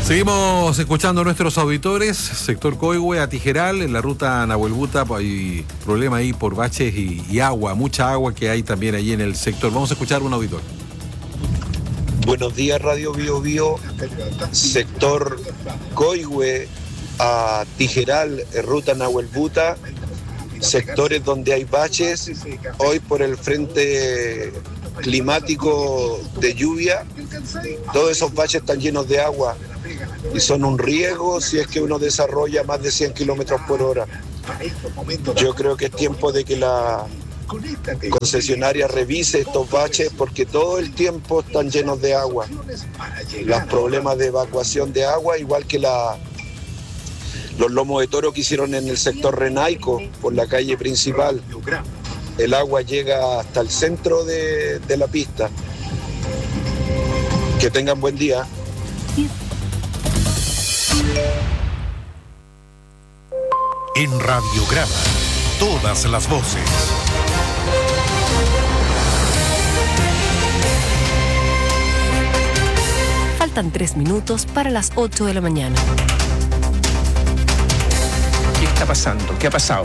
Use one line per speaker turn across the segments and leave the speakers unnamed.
Seguimos escuchando a nuestros auditores. Sector Coihue a Tijeral, en la ruta Nahuelbuta, hay problema ahí por baches y agua, mucha agua que hay también allí en el sector. Vamos a escuchar a un auditor.
Buenos días, Radio Bio Bio. Sector Coihue a Tijeral, ruta Nahuelbuta, sectores donde hay baches. Hoy por el frente climático de lluvia, todos esos baches están llenos de agua y son un riesgo si es que uno desarrolla más de 100 kilómetros por hora. Yo creo que es tiempo de que la concesionaria revise estos baches porque todo el tiempo están llenos de agua. Los problemas de evacuación de agua, igual que los lomos de toro que hicieron en el sector Renaico, por la calle principal. El agua llega hasta el centro de la pista. Que tengan buen día.
En Radiograma, todas las voces.
Faltan 3 minutos para las 8 de la mañana.
¿Qué está pasando? ¿Qué ha pasado?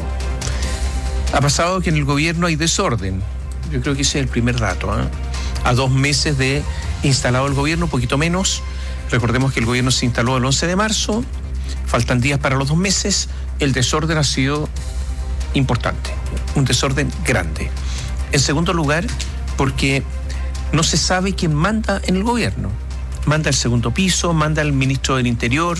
Ha pasado que en el gobierno hay desorden. Yo creo que ese es el primer dato, ¿eh? A 2 meses de instalado el gobierno, un poquito menos. Recordemos que el gobierno se instaló el 11 de marzo. Faltan días para los 2 meses. El desorden ha sido importante. Un desorden grande. En segundo lugar, porque no se sabe quién manda en el gobierno. Manda el segundo piso, manda el ministro del Interior.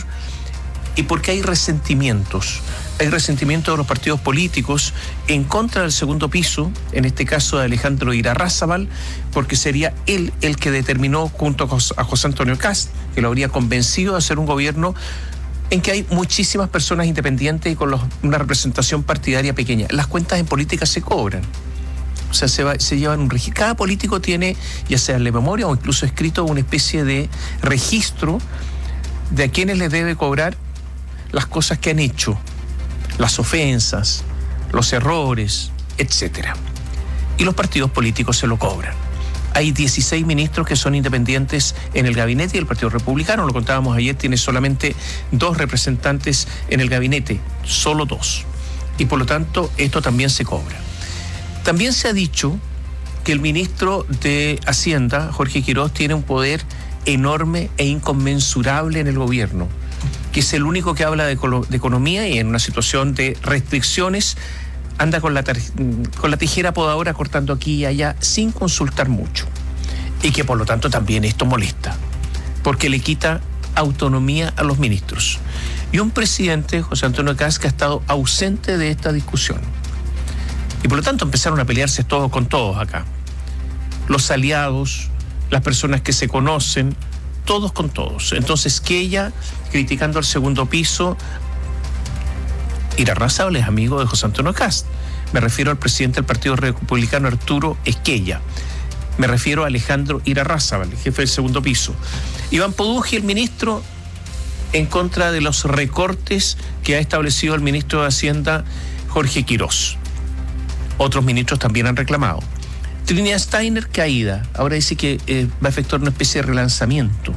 Y porque hay resentimientos. Hay resentimiento de los partidos políticos en contra del segundo piso, en este caso de Alejandro Irarrázaval, porque sería él el que determinó junto a José Antonio Kast, que lo habría convencido de hacer un gobierno en que hay muchísimas personas independientes y con una representación partidaria pequeña. Las cuentas en política se cobran. O sea, se llevan un registro. Cada político tiene, ya sea en la memoria o incluso escrito, una especie de registro de a quienes les debe cobrar las cosas que han hecho, las ofensas, los errores, etcétera. Y los partidos políticos se lo cobran. Hay 16 ministros que son independientes en el gabinete y el Partido Republicano, lo contábamos ayer, tiene solamente 2 representantes en el gabinete, solo 2. Y por lo tanto, esto también se cobra. También se ha dicho que el ministro de Hacienda, Jorge Quiroz, tiene un poder enorme e inconmensurable en el gobierno, que es el único que habla de economía y en una situación de restricciones anda con la tijera podadora cortando aquí y allá sin consultar mucho. Y que por lo tanto también esto molesta, porque le quita autonomía a los ministros. Y un presidente, José Antonio Kast, que ha estado ausente de esta discusión. Y por lo tanto empezaron a pelearse todos con todos acá. Los aliados, las personas que se conocen, todos con todos. Entonces, que ella, criticando al segundo piso, Irarrázaval es amigo de José Antonio Kast. Me refiero al presidente del Partido Republicano, Arturo Esquella. Me refiero a Alejandro Irarrázaval, el jefe del segundo piso. Iván Poduje, el ministro, en contra de los recortes que ha establecido el ministro de Hacienda, Jorge Quiroz. Otros ministros también han reclamado. Trinidad Steiner, caída. Ahora dice que va a efectuar una especie de relanzamiento.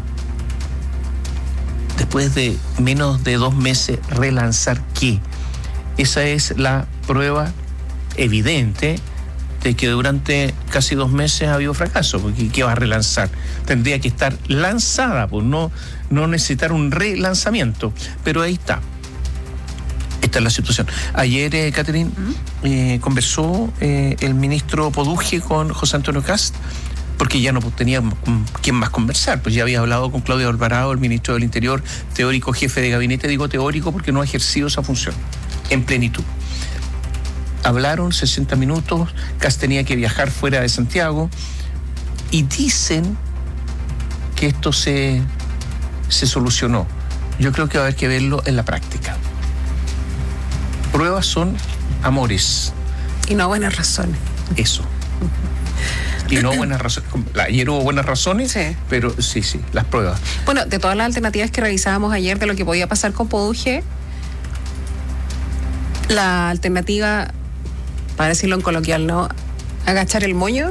Después de menos de 2 meses, ¿relanzar qué? Esa es la prueba evidente de que durante casi 2 meses ha habido fracaso, porque ¿qué va a relanzar? Tendría que estar lanzada, pues no necesitar un relanzamiento. Pero ahí está. Esta es la situación. Ayer, Catherine, conversó el ministro Poduje con José Antonio Kast, porque ya no tenía con quién más conversar, pues ya había hablado con Claudio Alvarado, el ministro del Interior, teórico jefe de gabinete. Digo teórico porque no ha ejercido esa función en plenitud. Hablaron 60 minutos, Kast tenía que viajar fuera de Santiago y dicen que esto se solucionó. Yo creo que va a haber que verlo en la práctica. Pruebas son amores.
Y no buenas razones.
Eso. Y no buenas razones. Ayer hubo buenas razones,
sí.
Pero sí, las pruebas.
Bueno, de todas las alternativas que revisábamos ayer de lo que podía pasar con Poduje, la alternativa, para decirlo en coloquial, ¿no? Agachar el moño,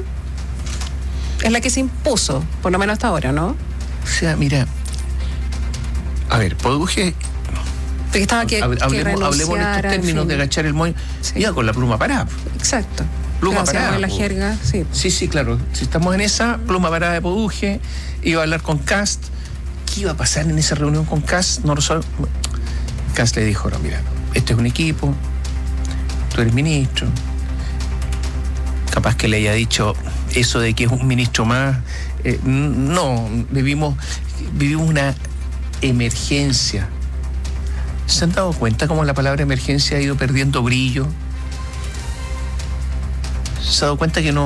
es la que se impuso, por lo menos hasta ahora, ¿no?
O sea, mira, A ver, Poduje...
Porque estaba que
hablemos en estos
renunciara, en
términos
fin.
de agachar el moño.
Sí.
Ya con la pluma parada.
Exacto.
Pluma
Claro, si
parada,
hablamos en la
po.
jerga, sí.
Sí, claro. Si estamos en esa pluma parada de Poduje, iba a hablar con Kast. ¿Qué iba a pasar en esa reunión con Kast? No lo sabe. Kast le dijo, no, mira, este es un equipo, tú eres ministro. Capaz que le haya dicho eso de que es un ministro más. No, vivimos una emergencia. ¿Se han dado cuenta cómo la palabra emergencia ha ido perdiendo brillo? ¿Se ha dado cuenta que no